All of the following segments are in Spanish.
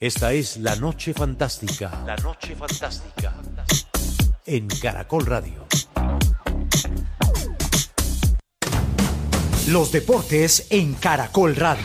Esta es La Noche Fantástica. La Noche Fantástica. En Caracol Radio. Los deportes en Caracol Radio.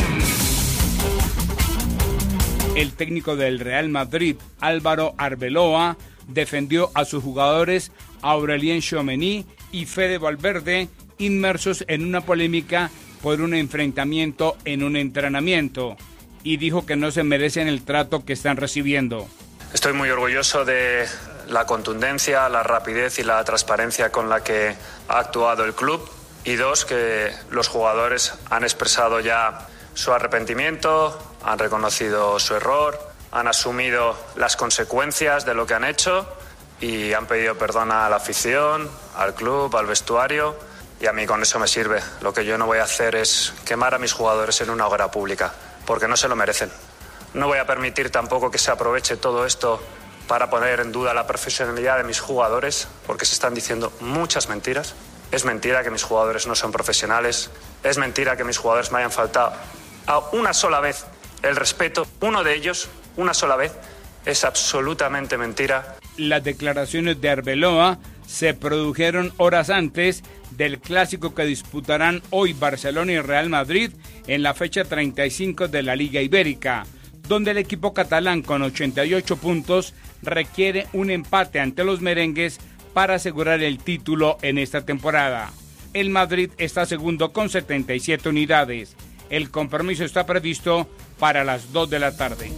El técnico del Real Madrid, Álvaro Arbeloa, defendió a sus jugadores Aurelien Tchouameni y Fede Valverde, inmersos en una polémica por un enfrentamiento en un entrenamiento, y dijo que no se merecen el trato que están recibiendo. Estoy muy orgulloso de la contundencia, la rapidez y la transparencia con la que ha actuado el club. Y dos, que los jugadores han expresado ya su arrepentimiento, han reconocido su error, han asumido las consecuencias de lo que han hecho y han pedido perdón a la afición, al club, al vestuario, y a mí con eso me sirve. Lo que yo no voy a hacer es quemar a mis jugadores en una hoguera pública, porque no se lo merecen. No voy a permitir tampoco que se aproveche todo esto para poner en duda la profesionalidad de mis jugadores, porque se están diciendo muchas mentiras. Es mentira que mis jugadores no son profesionales, es mentira que mis jugadores me hayan faltado a una sola vez el respeto, uno de ellos, una sola vez, es absolutamente mentira. Las declaraciones de Arbeloa se produjeron horas antes del clásico que disputarán hoy Barcelona y Real Madrid en la fecha 35 de la Liga Ibérica, donde el equipo catalán con 88 puntos requiere un empate ante los merengues para asegurar el título en esta temporada. El Madrid está segundo con 77 unidades. El compromiso está previsto para las 2 de la tarde.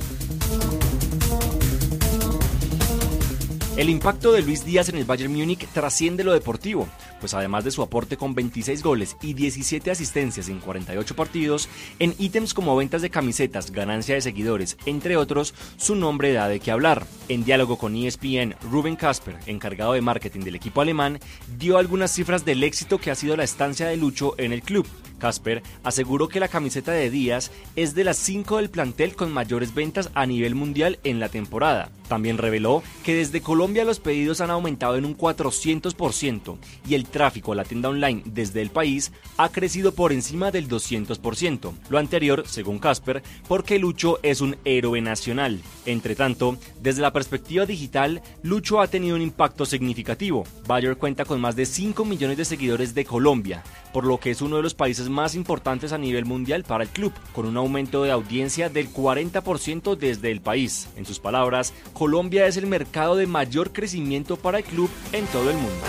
El impacto de Luis Díaz en el Bayern Múnich trasciende lo deportivo, pues además de su aporte con 26 goles y 17 asistencias en 48 partidos, en ítems como ventas de camisetas, ganancia de seguidores, entre otros, su nombre da de qué hablar. En diálogo con ESPN, Ruben Casper, encargado de marketing del equipo alemán, dio algunas cifras del éxito que ha sido la estancia de Lucho en el club. Casper aseguró que la camiseta de Díaz es de las 5 del plantel con mayores ventas a nivel mundial en la temporada. También reveló que desde Colombia los pedidos han aumentado en un 400% y el tráfico a la tienda online desde el país ha crecido por encima del 200%. Lo anterior, según Casper, porque Lucho es un héroe nacional. Entre tanto, desde la perspectiva digital, Lucho ha tenido un impacto significativo. Bayer cuenta con más de 5 millones de seguidores de Colombia, por lo que es uno de los países más importantes a nivel mundial para el club, con un aumento de audiencia del 40% desde el país. En sus palabras, Colombia es el mercado de mayor crecimiento para el club en todo el mundo.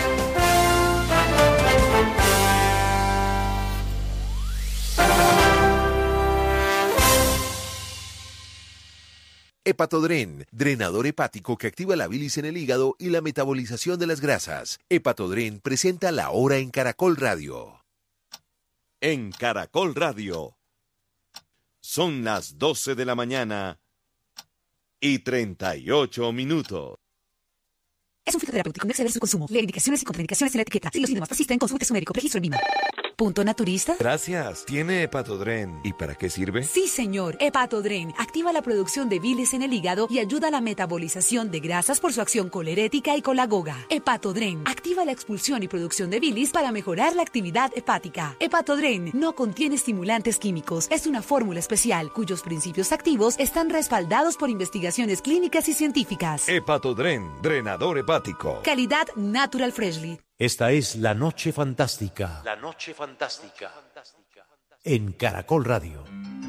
Hepatodren, drenador hepático que activa la bilis en el hígado y la metabolización de las grasas. Hepatodren presenta La Hora en Caracol Radio. En Caracol Radio. Son las 12 de la mañana y 38 minutos. Es un fitoterapéutico, no exceder su consumo. Lee indicaciones y contraindicaciones en la etiqueta. Si los síntomas persisten, consulte a su médico. Registro en Lima. ¿Punto naturista? Gracias. ¿Tiene Hepatodren? ¿Y para qué sirve? Sí, señor. Hepatodren activa la producción de bilis en el hígado y ayuda a la metabolización de grasas por su acción colerética y colagoga. Hepatodren activa la expulsión y producción de bilis para mejorar la actividad hepática. Hepatodren no contiene estimulantes químicos. Es una fórmula especial cuyos principios activos están respaldados por investigaciones clínicas y científicas. Hepatodren, drenador hepático. Calidad Natural Freshly. Esta es La Noche Fantástica. La Noche Fantástica. En Caracol Radio.